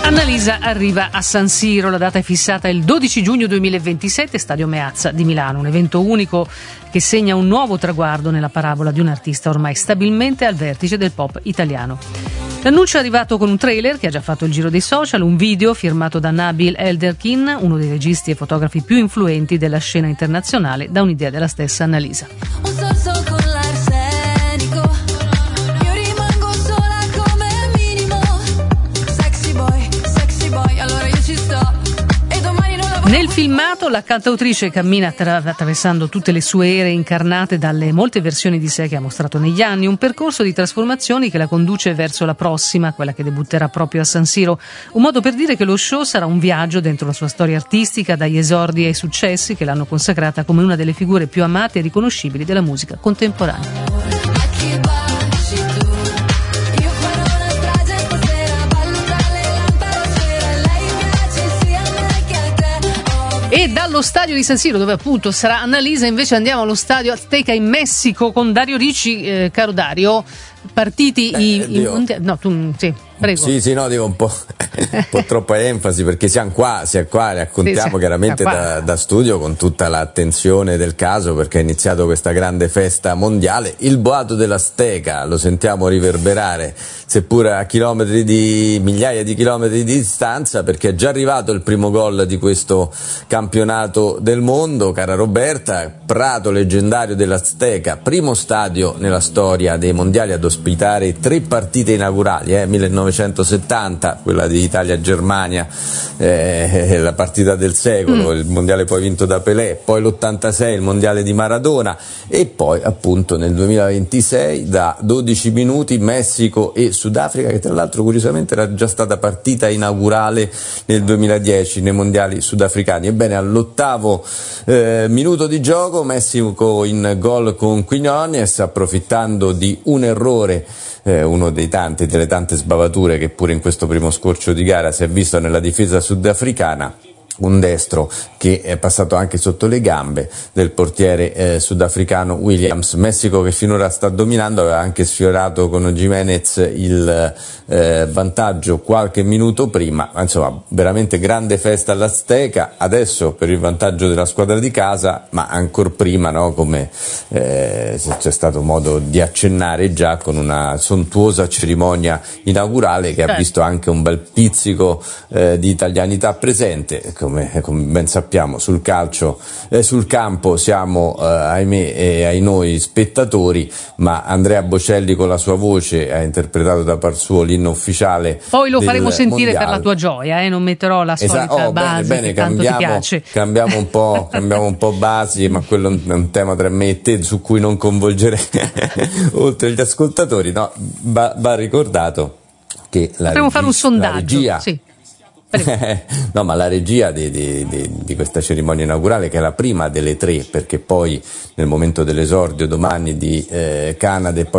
Annalisa arriva a San Siro, la data è fissata il 12 giugno 2027, Stadio Meazza di Milano, un evento unico che segna un nuovo traguardo nella parabola di un artista ormai stabilmente al vertice del pop italiano. L'annuncio è arrivato con un trailer che ha già fatto il giro dei social, un video firmato da Nabil Elderkin, uno dei registi e fotografi più influenti della scena internazionale, da un'idea della stessa Annalisa. Un sorso con l'arsenico, io rimango sola come minimo. Sexy boy, allora io ci sto. E domani non lavoro. Nel filmato la cantautrice cammina attraversando tutte le sue ere incarnate dalle molte versioni di sé che ha mostrato negli anni, un percorso di trasformazioni che la conduce verso la prossima, quella che debutterà proprio a San Siro, un modo per dire che lo show sarà un viaggio dentro la sua storia artistica, dagli esordi ai successi che l'hanno consacrata come una delle figure più amate e riconoscibili della musica contemporanea. A chi baci tu? Io farò una strage stasera, ballo tra le lampade a sera. Lei piace sia a me che a te. E dallo stadio di San Siro, dove appunto sarà Annalisa, invece andiamo allo stadio Azteca in Messico con Dario Ricci. Caro Dario, partiti i mondiali. No, tu sì, prego. Sì, no, dico un po' troppa enfasi, perché siamo qua, raccontiamo Sì, chiaramente qua. da studio con tutta l'attenzione del caso, perché è iniziato questa grande festa mondiale. Il boato dell'Azteca lo sentiamo riverberare, seppur a migliaia di chilometri di distanza, perché è già arrivato il primo gol di questo campionato del mondo, cara Roberta. Prato leggendario dell'Azteca, primo stadio nella storia dei mondiali ad ospitare 3 partite inaugurali, 1970, quella di Italia-Germania, la partita del secolo, il mondiale poi vinto da Pelé, poi l'86 il mondiale di Maradona, e poi appunto nel 2026 da 12 minuti Messico e Sudafrica, che tra l'altro curiosamente era già stata partita inaugurale nel 2010 nei mondiali sudafricani. Ebbene, all'8° minuto di gioco Messico in gol con Quiñones, approfittando di un errore, uno delle tante sbavature che pure in questo primo scorcio di gara si è visto nella difesa sudafricana. Un destro che è passato anche sotto le gambe del portiere sudafricano Williams. Messico, che finora sta dominando, aveva anche sfiorato con Giménez il vantaggio qualche minuto prima. Insomma, veramente grande festa all'Azteca, adesso per il vantaggio della squadra di casa, ma ancor prima, no, come c'è stato modo di accennare già, con una sontuosa cerimonia inaugurale che ha visto anche un bel pizzico di italianità presente. Come ben sappiamo, sul campo siamo ahimè e ai noi spettatori, ma Andrea Bocelli con la sua voce ha interpretato da par suo l'inno ufficiale. Poi lo faremo sentire mondiale. per la tua gioia, non metterò la solita base bene, che tanto ti piace. Cambiamo un po' basi, ma quello è un tema tra me e te su cui non coinvolgerei oltre gli ascoltatori. No, va ricordato che potremmo fare un sondaggio, sì. No, ma la regia di questa cerimonia inaugurale, che è la prima delle 3, perché poi nel momento dell'esordio domani di Canada e poi